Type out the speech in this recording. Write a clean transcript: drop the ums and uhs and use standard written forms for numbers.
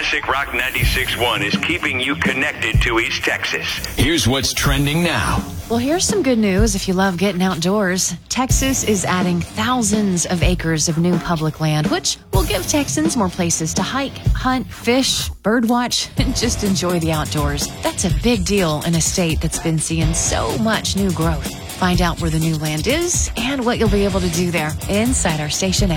Classic Rock 96.1 is keeping you connected to East Texas. Here's what's trending now. Well, here's some good news if you love getting outdoors. Texas is adding thousands of acres of new public land, which will give Texans more places to hike, hunt, fish, birdwatch, and just enjoy the outdoors. That's a big deal in a state that's been seeing so much new growth. Find out where the new land is and what you'll be able to do there inside our station app.